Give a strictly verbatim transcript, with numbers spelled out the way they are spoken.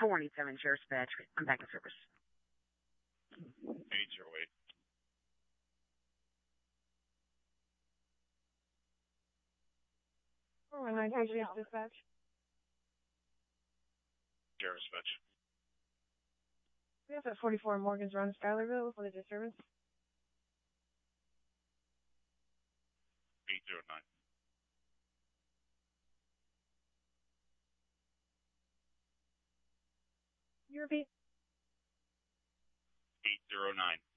four eighty-seven Sheriff's Dispatch. I'm back in service. eight zero eight. four one nine Sheriff's Dispatch. Sheriff's Dispatch. We have at forty-four Morgan's Run, Schuylerville for the disturbance. eight zero nine. You repeat? eight zero nine.